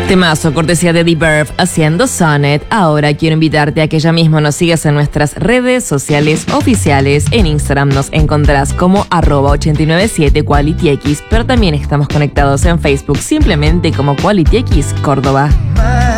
Temazo, cortesía de The Verve haciendo Sonnet. Ahora quiero invitarte a que ya mismo nos sigas en nuestras redes sociales oficiales. En Instagram nos encontrarás como @897QualityX, pero también estamos conectados en Facebook simplemente como QualityX Córdoba.